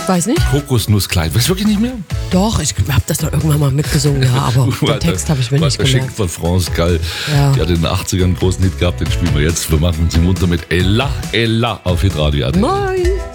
Weiß nicht. Kokosnusskleid. Weißt du wirklich nicht mehr? Doch, ich habe das doch irgendwann mal mitgesungen, ja, aber den Text habe ich mir nicht Geschenk gemerkt. von France Gall. Ja. Die hat in den 80ern einen großen Hit gehabt, den spielen wir jetzt. Wir machen sie munter mit Ella, Ella auf Hitradio. Moin!